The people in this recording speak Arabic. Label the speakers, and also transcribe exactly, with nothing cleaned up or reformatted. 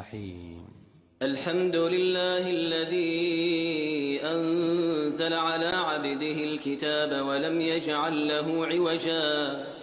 Speaker 1: الرحيم.
Speaker 2: الحمد لله الذي أنزل على عبده الكتاب ولم يجعل له عوجا